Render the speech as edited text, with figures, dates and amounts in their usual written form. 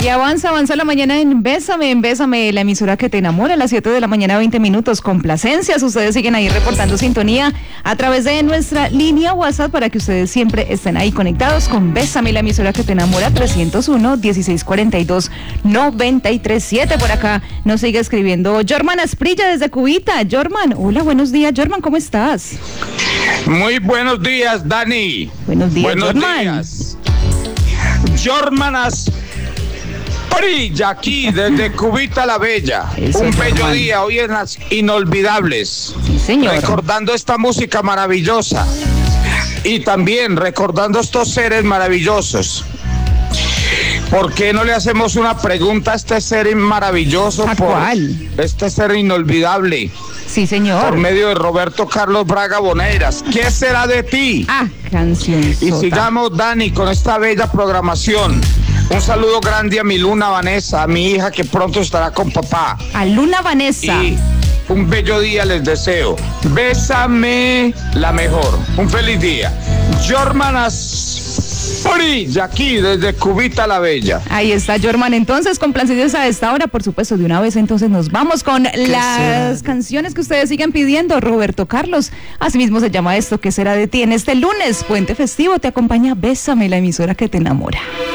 Y avanza la mañana en Bésame, la emisora que te enamora, a las 7 de la mañana, 20 minutos, complacencias. Ustedes siguen ahí reportando sintonía a través de nuestra línea WhatsApp para que ustedes siempre estén ahí conectados con Bésame, la emisora que te enamora, 301-1642-937. Por acá nos sigue escribiendo Jorman Asprilla desde Cubita. Jorman, hola, buenos días. Jorman, ¿cómo estás? Muy buenos días, Dani. Buenos días, buenos Jorman. días. Jorman Asprilla, aquí desde Cubita la Bella. Eso, un bello Jorman. día, hoy en las inolvidables. Sí, señor. Recordando esta música maravillosa y también recordando estos seres maravillosos. ¿Por qué no le hacemos una pregunta a este ser maravilloso? ¿A cuál? Este ser inolvidable. Sí, señor. Por medio de Roberto Carlos Braga Boneiras. ¿Qué será de ti? Ah, canción. Y sigamos, Dani, con esta bella programación. Un saludo grande a mi Luna Vanessa, a mi hija que pronto estará con papá. A Luna Vanessa. Y un bello día les deseo. Bésame la mejor. Un feliz día. Jorman Asprilla, aquí desde Cubita la Bella. Ahí está, Jorman. Entonces, complacidos a esta hora, por supuesto, de una vez, entonces nos vamos con las canciones que ustedes siguen pidiendo. Roberto Carlos, asimismo se llama esto, ¿Qué será de ti? En este lunes, puente festivo, te acompaña Bésame, la emisora que te enamora.